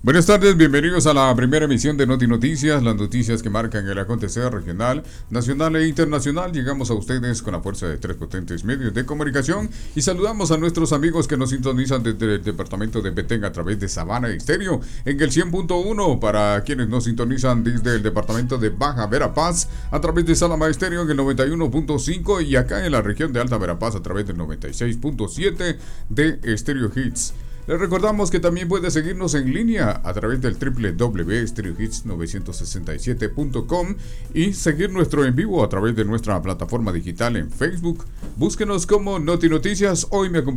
Buenas tardes, bienvenidos a la primera emisión de Noti Noticias, las noticias que marcan el acontecer regional, nacional e internacional. Llegamos a ustedes con la fuerza de tres potentes medios de comunicación y saludamos a nuestros amigos que nos sintonizan desde el departamento de Petén a través de Sabana Estéreo en el 100.1, para quienes nos sintonizan desde el departamento de Baja Verapaz a través de Salama Estéreo en el 91.5 y acá en la región de Alta Verapaz a través del 96.7 de Stereo Hits. Les recordamos que también puede seguirnos en línea a través del www.stereohits967.com y seguir nuestro en vivo a través de nuestra plataforma digital en Facebook. Búsquenos como Noti Noticias. Hoy me acompaña